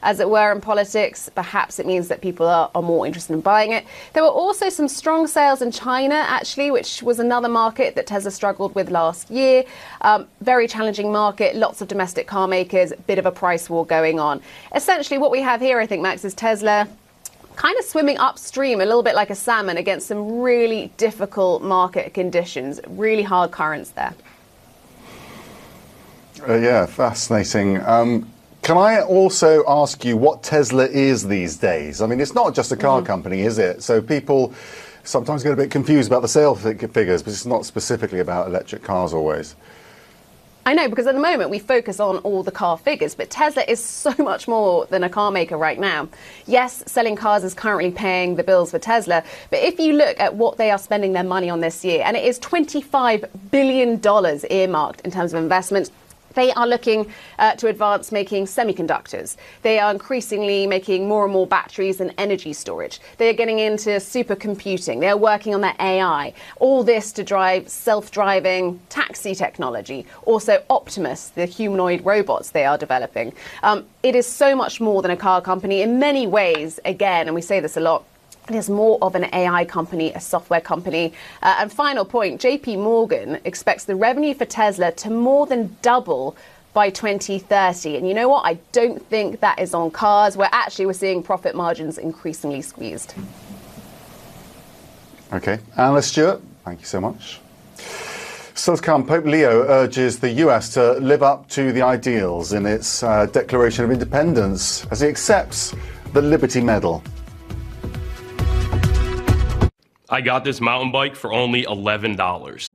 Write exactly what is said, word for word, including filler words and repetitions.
as it were, in politics. Perhaps it means that people are, are more interested in buying it. There were also some strong sales in China, actually, which was another market that Tesla struggled with last year. Um, very challenging market, lots of domestic car makers, bit of a price war going on. Essentially, what we have here, I think, Max, is Tesla kind of swimming upstream a little bit like a salmon against some really difficult market conditions, really hard currents there. Uh, yeah, fascinating. Um, can I also ask you what Tesla is these days? I mean, it's not just a car mm. company, is it? So people sometimes get a bit confused about the sales figures, but it's not specifically about electric cars always. I know, because at the moment we focus on all the car figures, but Tesla is so much more than a car maker right now. Yes, selling cars is currently paying the bills for Tesla, but if you look at what they are spending their money on this year, and it is twenty-five billion dollars earmarked in terms of investment. They are looking uh, to advance making semiconductors. They are increasingly making more and more batteries and energy storage. They are getting into supercomputing. They are working on their A I. All this to drive self-driving taxi technology. Also Optimus, the humanoid robots they are developing. Um, it is so much more than a car company in many ways, again, and we say this a lot. It is more of an A I company, a software company. Uh, and final point, J P Morgan expects the revenue for Tesla to more than double by twenty thirty. And you know what? I don't think that is on cars, where actually we're seeing profit margins increasingly squeezed. OK. Alice Stewart, thank you so much. Still to come, Pope Leo urges the U S to live up to the ideals in its uh, Declaration of Independence as he accepts the Liberty Medal. I got this mountain bike for only eleven dollars.